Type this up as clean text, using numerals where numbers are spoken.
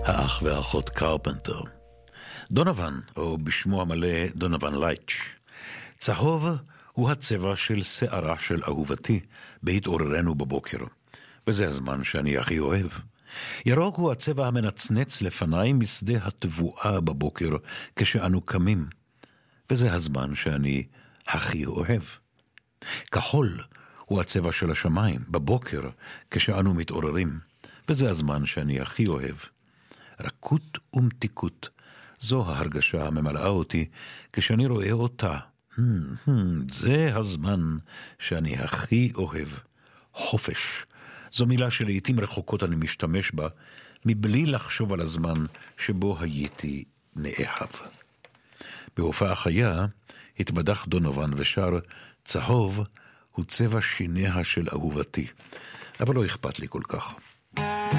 האח והאחות קרפנטר. דונובן, או בשמו המלא דונובן לייץ'. צהוב הוא הצבע של שערה של אהובתי בהתעוררנו בבוקר, וזה הזמן שאני הכי אוהב. ירוק הוא הצבע המנצנץ לפניי משדה התבואה בבוקר כשאנו קמים, וזה הזמן שאני הכי אוהב. כחול הוא הצבע של השמיים בבוקר כשאנו מתעוררים, וזה הזמן שאני הכי אוהב. רכות ומתיקות, זו ההרגשה הממלאה אותי כשאני רואה אותה. זה הזמן שאני הכי אוהב. חופש, זו מילה שלעיתים רחוקות אני משתמש בה, מבלי לחשוב על הזמן שבו הייתי נאהב. בהופעה חיה התבדח דונובן ושר, צהוב הוא צבע שיניה של אהובתי, אבל לא אכפת לי כל כך.